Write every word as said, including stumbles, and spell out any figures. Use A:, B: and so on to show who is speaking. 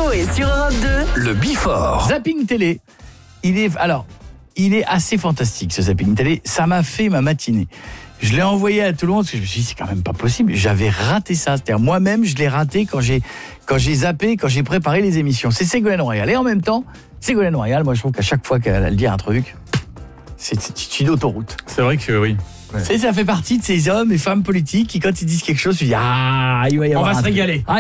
A: Coé sur Europe deux.
B: Le Before.
C: Zapping télé. Il est, alors, il est assez fantastique ce zapping télé. Ça m'a fait ma matinée. Je l'ai envoyé à tout le monde parce que je me suis dit c'est quand même pas possible. J'avais raté ça. C'est-à-dire moi-même je l'ai raté quand j'ai quand j'ai zappé, quand j'ai préparé les émissions. C'est Ségolène Royal. Et en même temps, Ségolène Royal, moi je trouve qu'à chaque fois qu'elle dit un truc, c'est, c'est une autoroute.
D: C'est vrai que oui.
C: Ouais. C'est, ça fait partie de ces hommes et femmes politiques qui quand ils disent quelque chose, tu dis ah il va y avoir.
D: On va
C: un
D: se
C: truc.
D: régaler.
C: Ah,